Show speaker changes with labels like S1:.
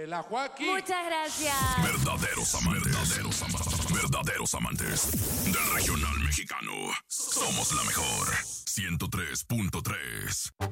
S1: la Joaquín.
S2: Muchas gracias.
S3: Verdaderos amantes del regional mexicano. Somos la mejor. 103.3.